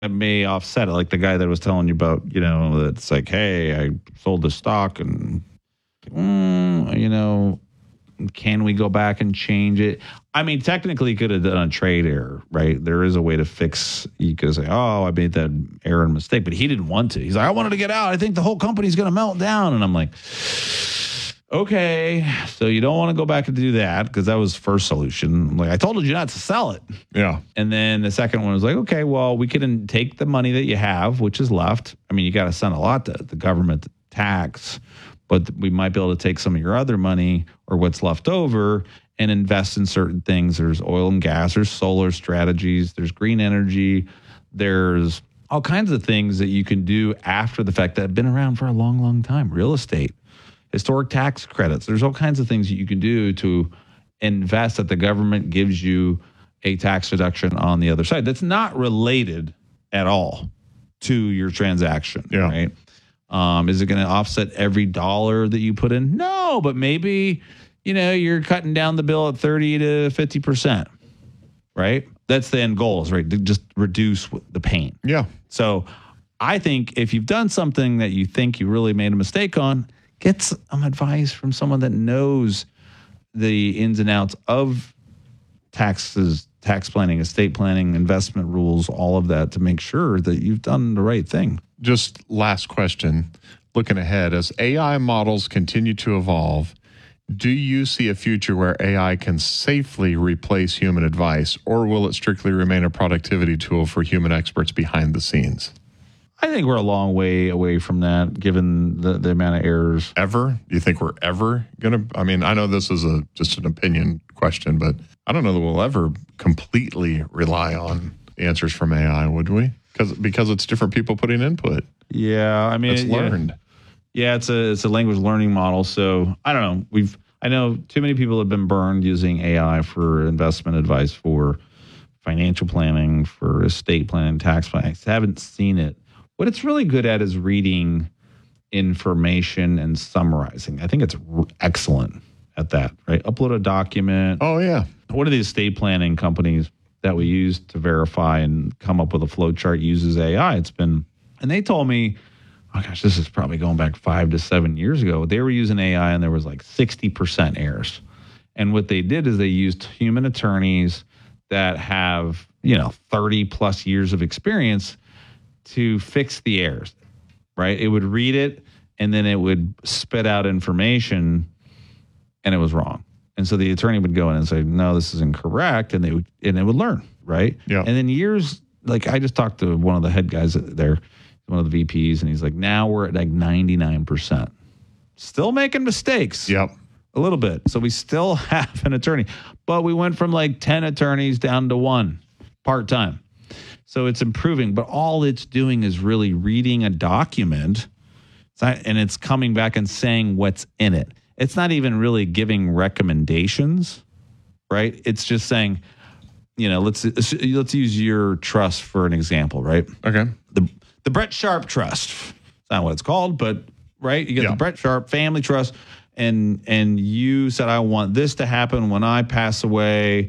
it may offset it. Like the guy that was telling you about, it's like, hey, I sold the stock and, can we go back and change it? I mean, technically, you could have done a trade error, right? There is a way to fix. You could say, "Oh, I made that error and mistake," but he didn't want to. He's like, "I wanted to get out. I think the whole company's going to melt down." And I'm like, "Okay, so you don't want to go back and do that because that was first solution." I'm like, I told you not to sell it. Yeah. And then the second one was like, "Okay, well, we can take the money that you have, which is left. I mean, you got to send a lot to the government tax." But we might be able to take some of your other money or what's left over and invest in certain things. There's oil and gas, there's solar strategies, there's green energy, there's all kinds of things that you can do after the fact that have been around for a long, long time. Real estate, historic tax credits. There's all kinds of things that you can do to invest that the government gives you a tax deduction on the other side. That's not related at all to your transaction, right? Is it going to offset every dollar that you put in? No, but maybe, you're cutting down the bill at 30 to 50%, right? That's the end goal, right? To just reduce the pain. Yeah. So I think if you've done something that you think you really made a mistake on, get some advice from someone that knows the ins and outs of taxes, tax planning, estate planning, investment rules, all of that to make sure that you've done the right thing. Just last question, looking ahead, as AI models continue to evolve, do you see a future where AI can safely replace human advice, or will it strictly remain a productivity tool for human experts behind the scenes? I think we're a long way away from that, given the amount of errors. Ever? You think we're ever going to? I mean, I know this is just an opinion question, but I don't know that we'll ever completely rely on answers from AI, would we? Because it's different people putting input. Yeah, I mean, it's learned. Yeah, it's a language learning model. So I don't know. I know too many people have been burned using AI for investment advice, for financial planning, for estate planning, tax planning. I haven't seen it. What it's really good at is reading information and summarizing. I think it's excellent at that, right? Upload a document. Oh, yeah. One of the estate planning companies that we use to verify and come up with a flow chart uses AI. And they told me, oh gosh, this is probably going back 5 to 7 years ago. They were using AI and there was like 60% errors. And what they did is they used human attorneys that have, 30 plus years of experience to fix the errors, right? It would read it and then it would spit out information and it was wrong. And so the attorney would go in and say, no, this is incorrect. And it would learn, right? Yeah. And then years, like I just talked to one of the head guys there, one of the VPs, and he's like, now we're at like 99%. Still making mistakes. Yep. A little bit. So we still have an attorney. But we went from like 10 attorneys down to 1 part-time. So it's improving. But all it's doing is really reading a document and it's coming back and saying what's in it. It's not even really giving recommendations, right? It's just saying, let's use your trust for an example, right? Okay. The Brett Sharp Trust. It's not what it's called, but right, you get the Brett Sharp Family Trust, and you said, I want this to happen when I pass away.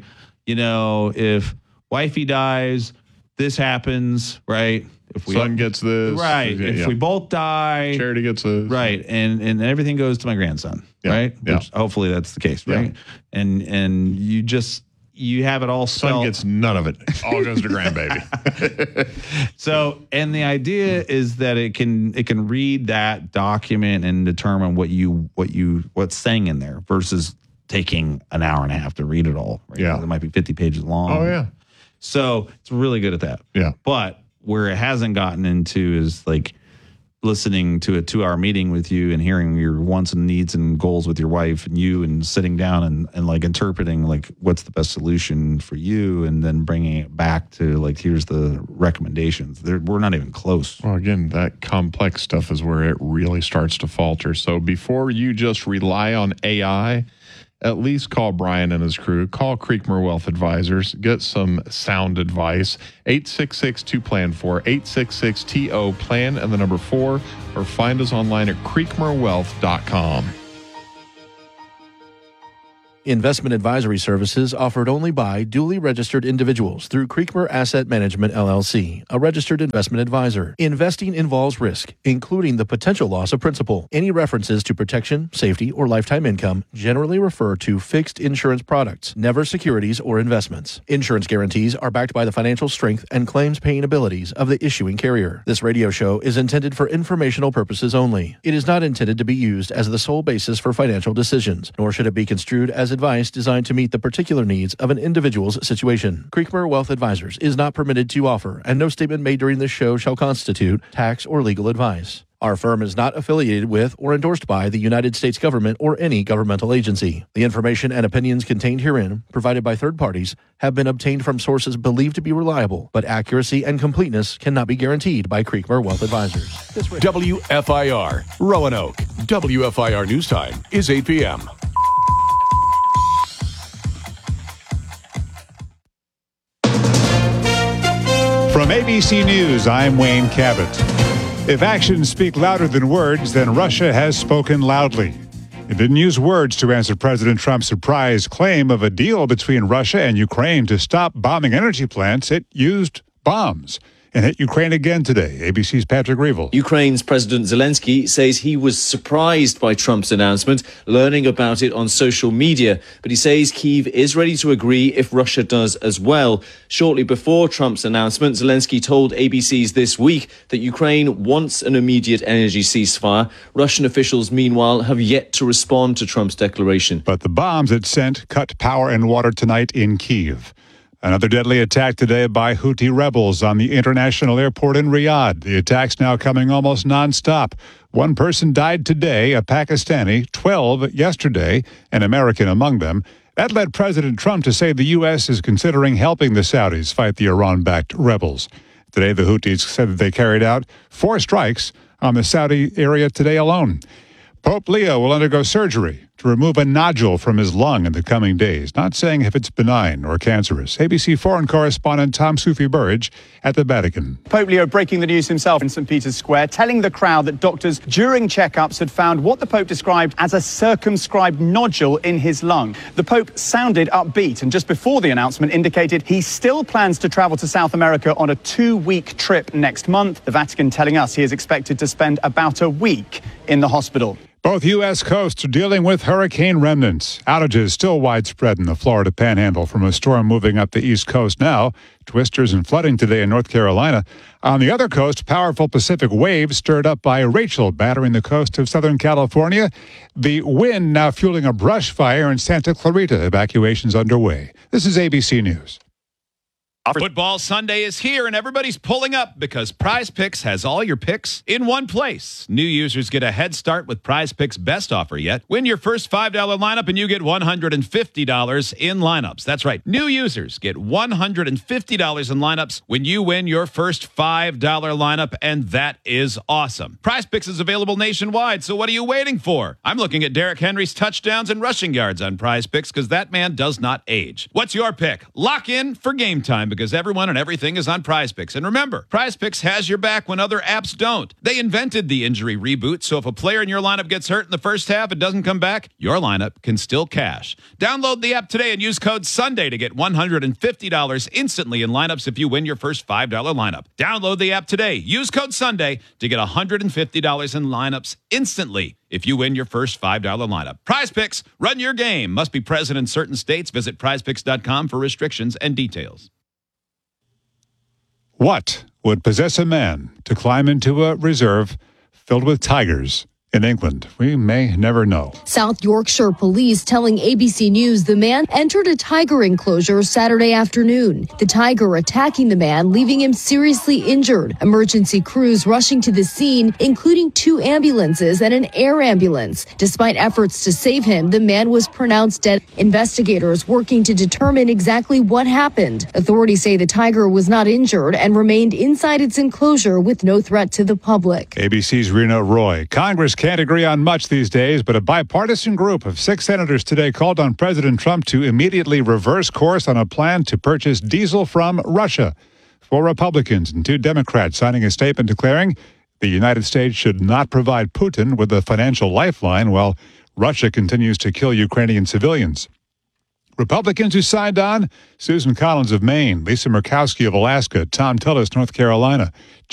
If wifey dies, this happens, right? If son gets this, right? If we both die, charity gets this, right? And everything goes to my grandson, right? Yeah. Which hopefully that's the case, right? Yeah. And you have it all spelled. Son gets none of it. All goes to grandbaby. So, and the idea is that it can read that document and determine what's saying in there versus taking an hour and a half to read it all. Right? Yeah. It might be 50 pages long. Oh yeah. So it's really good at that. Yeah. But where it hasn't gotten into is like listening to a 2-hour meeting with you and hearing your wants and needs and goals with your wife and sitting down and like interpreting like what's the best solution for you and then bringing it back to like, here's the recommendations. We're not even close. Well, again, that complex stuff is where it really starts to falter. So before you just rely on AI, at least call Brian and his crew. Call Creekmore Wealth Advisors. Get some sound advice. 866-2PLAN-4. 866-TO-PLAN and the number 4. Or find us online at creekmorewealth.com. Investment advisory services offered only by duly registered individuals through Creekmer Asset Management LLC, a registered investment advisor. Investing involves risk, including the potential loss of principal. Any references to protection, safety, or lifetime income generally refer to fixed insurance products, never securities or investments. Insurance guarantees are backed by the financial strength and claims paying abilities of the issuing carrier. This radio show is intended for informational purposes only. It is not intended to be used as the sole basis for financial decisions, nor should it be construed as advice designed to meet the particular needs of an individual's situation. Creekmer Wealth Advisors is not permitted to offer, and no statement made during this show shall constitute tax or legal advice. Our firm is not affiliated with or endorsed by the United States government or any governmental agency. The information and opinions contained herein, provided by third parties, have been obtained from sources believed to be reliable, but accuracy and completeness cannot be guaranteed by Creekmer Wealth Advisors. WFIR, Roanoke. WFIR News Time is 8 p.m. From ABC News, I'm Wayne Cabot. If actions speak louder than words, then Russia has spoken loudly. It didn't use words to answer President Trump's surprise claim of a deal between Russia and Ukraine to stop bombing energy plants. It used bombs and hit Ukraine again today. ABC's Patrick Reevell. Ukraine's President Zelensky says he was surprised by Trump's announcement, learning about it on social media. But he says Kyiv is ready to agree if Russia does as well. Shortly before Trump's announcement, Zelensky told ABC's This Week that Ukraine wants an immediate energy ceasefire. Russian officials, meanwhile, have yet to respond to Trump's declaration. But the bombs it sent cut power and water tonight in Kyiv. Another deadly attack today by Houthi rebels on the international airport in Riyadh. The attack's now coming almost nonstop. One person died today, a Pakistani, 12 yesterday, an American among them. That led President Trump to say the U.S. is considering helping the Saudis fight the Iran-backed rebels. Today, the Houthis said that they carried out 4 strikes on the Saudi area today alone. Pope Leo will undergo surgery to remove a nodule from his lung in the coming days, not saying if it's benign or cancerous. ABC foreign correspondent Tom Soufi-Burridge at the Vatican. Pope Leo breaking the news himself in St. Peter's Square, telling the crowd that doctors during checkups had found what the Pope described as a circumscribed nodule in his lung. The Pope sounded upbeat and just before the announcement indicated he still plans to travel to South America on a 2-week trip next month. The Vatican telling us he is expected to spend about a week in the hospital. Both U.S. coasts are dealing with hurricane remnants. Outages still widespread in the Florida Panhandle from a storm moving up the East Coast now. Twisters and flooding today in North Carolina. On the other coast, powerful Pacific waves stirred up by Rachel battering the coast of Southern California. The wind now fueling a brush fire in Santa Clarita. Evacuations underway. This is ABC News. Football Sunday is here, and everybody's pulling up because Prize Picks has all your picks in one place. New users get a head start with Prize Picks' best offer yet. Win your first $5 lineup, and you get $150 in lineups. That's right. New users get $150 in lineups when you win your first $5 lineup, and that is awesome. Prize Picks is available nationwide, so what are you waiting for? I'm looking at Derrick Henry's touchdowns and rushing yards on Prize Picks because that man does not age. What's your pick? Lock in for game time, because everyone and everything is on Prize Picks. And remember, Prize Picks has your back when other apps don't. They invented the injury reboot, so if a player in your lineup gets hurt in the first half and doesn't come back, your lineup can still cash. Download the app today and use code SUNDAY to get $150 instantly in lineups if you win your first $5 lineup. Download the app today. Use code SUNDAY to get $150 in lineups instantly if you win your first $5 lineup. Prize Picks, run your game. Must be present in certain states. Visit prizepicks.com for restrictions and details. What would possess a man to climb into a reserve filled with tigers in England? We may never know. South Yorkshire police telling ABC News the man entered a tiger enclosure Saturday afternoon. The tiger attacking the man, leaving him seriously injured. Emergency crews rushing to the scene, including 2 ambulances and an air ambulance. Despite efforts to save him, the man was pronounced dead. Investigators working to determine exactly what happened. Authorities say the tiger was not injured and remained inside its enclosure with no threat to the public. ABC's Rena Roy. Congress can't agree on much these days, but a bipartisan group of 6 senators today called on President Trump to immediately reverse course on a plan to purchase diesel from Russia. 4 Republicans and 2 Democrats signing a statement declaring the United States should not provide Putin with a financial lifeline while Russia continues to kill Ukrainian civilians. Republicans who signed on: Susan Collins of Maine, Lisa Murkowski of Alaska, Tom Tillis, North Carolina,